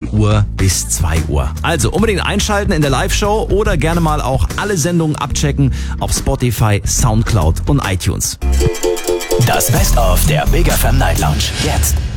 Uhr bis 2 Uhr. Also unbedingt einschalten in der Live-Show oder gerne mal auch alle Sendungen abchecken auf Spotify, Soundcloud und iTunes. Das Best-of der Big FM Night Lounge. Jetzt.